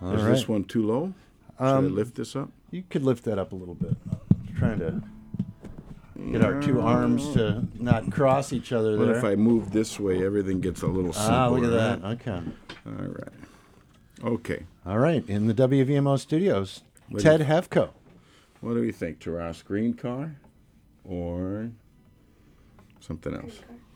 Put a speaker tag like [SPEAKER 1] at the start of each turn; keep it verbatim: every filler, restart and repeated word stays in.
[SPEAKER 1] All
[SPEAKER 2] Is
[SPEAKER 1] right.
[SPEAKER 2] this one too low? Should
[SPEAKER 1] Um,
[SPEAKER 2] I lift this up?
[SPEAKER 1] You could lift that up a little bit. I'm trying to get our two arms to not cross each other
[SPEAKER 2] What
[SPEAKER 1] there.
[SPEAKER 2] if I move this way? Everything gets a little simpler.
[SPEAKER 1] Ah, look at that.
[SPEAKER 2] right?
[SPEAKER 1] Okay.
[SPEAKER 2] All right. Okay.
[SPEAKER 1] All right. In the W V M O studios,
[SPEAKER 2] What
[SPEAKER 1] Ted
[SPEAKER 2] do you-
[SPEAKER 1] Hefko.
[SPEAKER 2] What do we think? Taras green car or something else?